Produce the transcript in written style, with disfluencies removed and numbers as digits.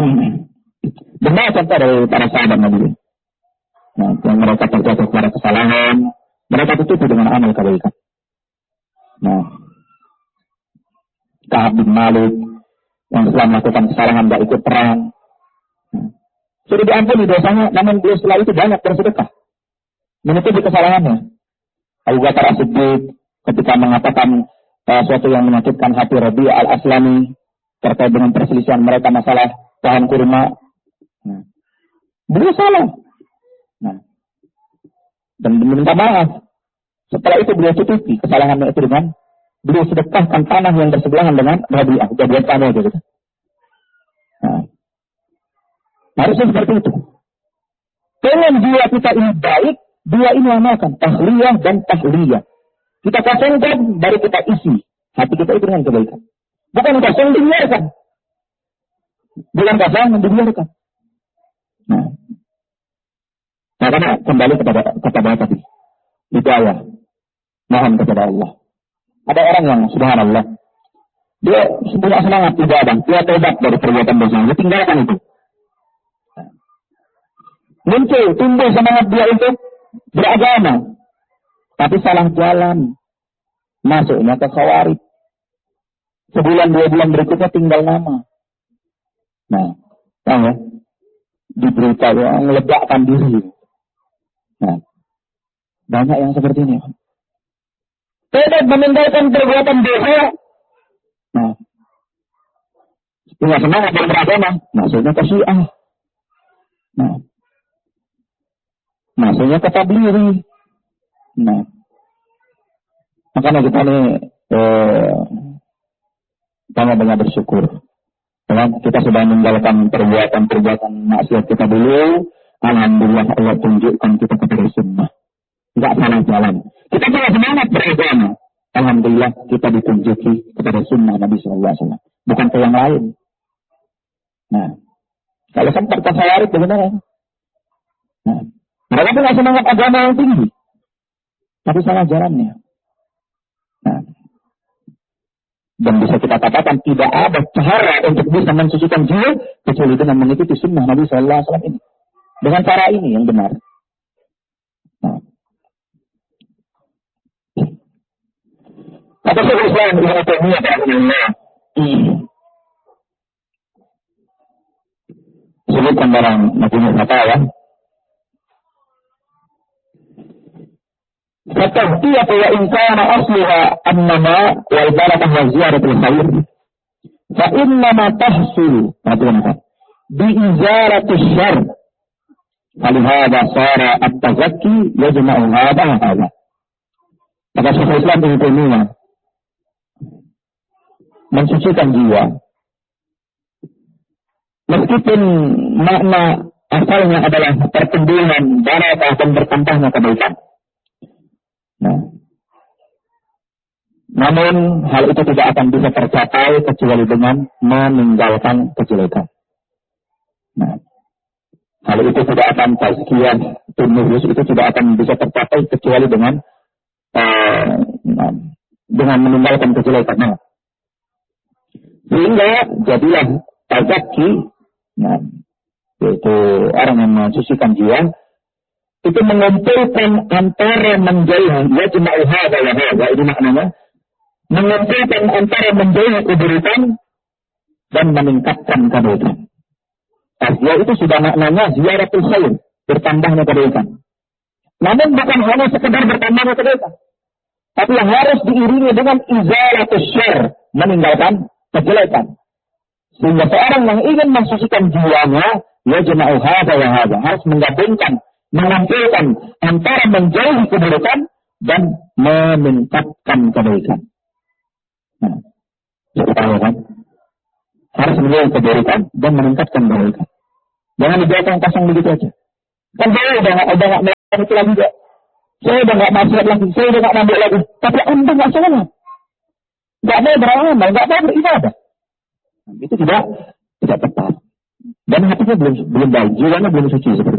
Benar contoh dari para sahabat Nabi. Nah, yang mereka terjatuh kepada kesalahan, mereka tutupi dengan amal kebaikan. Nah, Ka'ab bin Malik yang setelah melakukan kesalahan tidak ikut perang, sudah diampuni dosanya, namun beliau setelah itu banyak bersedekah, menutupi kesalahannya. Abu Bakar As-Siddiq ketika mengatakan sesuatu yang menyakitkan hati Rabi' al-Aslami terkait dengan perselisihan mereka masalah pohon kurma, beliau salah. Dan meminta maaf. Setelah itu beliau tutupi kesalahannya itu dengan beliau sedekahkan tanah yang bersebelahan dengan Rabi'ah, jadian tanah gitu. Harusnya seperti itu. Dengan jiwa kita ini baik, dua ini amalkan, tahliyah dan tahliyah. Kita kosongkan, baru kita isi hati kita itu dengan kebaikan. Bukan kosong dibiarkan. Bukan kosong dibiarkan. Nah, karena kembali kepada tadi, hidayah, mohon kepada Allah. Ada orang yang subhanallah, dia punya semangat ibadah, dia tobat dari perbuatan dosa, dia tinggalkan itu. Muncul, tumbuh semangat dia untuk beragama, tapi salah jalan, masuknya ke khawarij. Sebulan, 2 bulan berikutnya tinggal nama. Nah, tahu ya, di berita yang meledakkan diri. Nah, banyak yang seperti ini. Tidak meninggalkan perbuatan dosa. Nah, punya semangat dan beragama, maksudnya ke Syiah. Nah, maksudnya ke Tablighi. Nah, makanya kita ini banyak bersyukur. Kita sudah meninggalkan perbuatan maksiat kita dulu. Alhamdulillah Allah tunjukkan kita kepada sunnah. Tidak salah jalan. Kita punya semangat beragama. Alhamdulillah kita ditunjuki kepada sunnah Nabi SAW. Bukan ke yang lain. Nah, kalau sempat ke khawarij bagaimana? Nah, mereka punya semangat agama yang tinggi. Tapi salah jalannya. Nah, dan bisa kita katakan tidak ada cara untuk bisa mensucikan jiwa kecuali dengan mengikuti sunnah Nabi SAW ini. Dengan cara ini yang benar. Nah. Kata Syekh Islam Ibnu Taimiyah rahimahullah, sebutkan dalam Majmu' Fatawa, فتغطية وإن كان أصلها النماء والبركة وزيادة الخير فإنما تحصل بإزالة الشر فلهذا صار التزكي يجمع هذا وهذا. Kata Syekh Islam Ibnu Taimiyah, mensucikan jiwa meskipun makna asalnya adalah pertumbuhan barakah dan bertambahnya kebaikan. Nah, namun hal itu tidak akan bisa tercapai kecuali dengan meninggalkan kejelekan. Nah, hal itu tidak akan tazkiyah nufus itu tidak akan bisa tercapai kecuali dengan meninggalkan kejelekan. Nah, sehingga jadilah tazaki, nah, yaitu orang yang mensucikan jiwa, itu mengumpulkan antara menjauhi yajma'u hadza wa hadza, itu maknanya mengumpulkan antara menjauhi keburukan dan meningkatkan kebaikan. Tasbih itu sudah maknanya ziyaratul khair, bertambahnya kebaikan. Namun bukan hanya sekedar bertambahnya kebaikan, tapi yang harus diiringi dengan izalatul syarr, meninggalkan kejelekan. Sehingga seorang yang ingin mensucikan jiwanya, yajma'u hadza wa hadza, harus menggabungkan, mengumpulkan antara menjauhi keburukan dan meningkatkan kebaikan. Nah, kita tahu kan? Harus menjauhi keburukan dan meningkatkan kebaikan. Jangan dibiarkan kosong begitu aja. Kan saya udah nggak melakukan itu lagi, saya udah nggak maksiat lagi, saya udah nggak nambah lagi. Tapi Anda nggak sholat, nggak mau beramal, nggak mau beribadah. Itu tidak tepat. Dan hatinya belum baik, jiwanya belum suci seperti